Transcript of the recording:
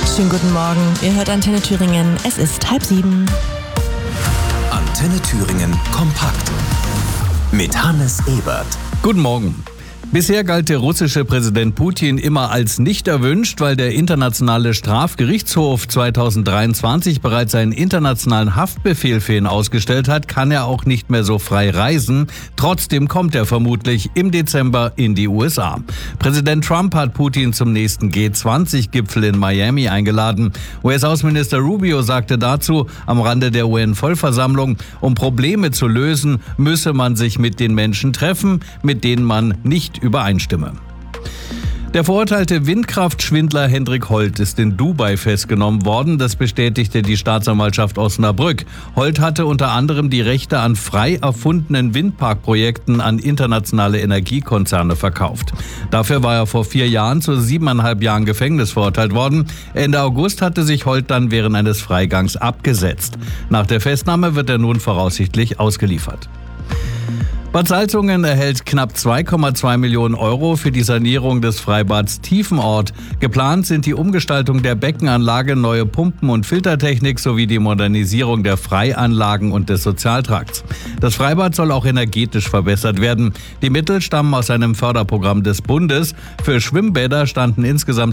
Schönen guten Morgen. Ihr hört Antenne Thüringen. Es ist 6:30. Antenne Thüringen kompakt mit Hannes Ebert. Guten Morgen. Bisher galt der russische Präsident Putin immer als nicht erwünscht, weil der Internationale Strafgerichtshof 2023 bereits einen internationalen Haftbefehl für ihn ausgestellt hat, kann er auch nicht mehr so frei reisen. Trotzdem kommt er vermutlich im Dezember in die USA. Präsident Trump hat Putin zum nächsten G20-Gipfel in Miami eingeladen. US-Außenminister Rubio sagte dazu am Rande der UN-Vollversammlung, um Probleme zu lösen, müsse man sich mit den Menschen treffen, mit denen man nicht übereinstimme. Der verurteilte Windkraftschwindler Hendrik Holt ist in Dubai festgenommen worden. Das bestätigte die Staatsanwaltschaft Osnabrück. Holt hatte unter anderem die Rechte an frei erfundenen Windparkprojekten an internationale Energiekonzerne verkauft. Dafür war er vor 4 Jahren zu 7,5 Jahren Gefängnis verurteilt worden. Ende August hatte sich Holt dann während eines Freigangs abgesetzt. Nach der Festnahme wird er nun voraussichtlich ausgeliefert. Bad Salzungen erhält knapp 2,2 Millionen Euro für die Sanierung des Freibads Tiefenort. Geplant sind die Umgestaltung der Beckenanlage, neue Pumpen- und Filtertechnik sowie die Modernisierung der Freianlagen und des Sozialtrakts. Das Freibad soll auch energetisch verbessert werden. Die Mittel stammen aus einem Förderprogramm des Bundes. Für Schwimmbäder standen insgesamt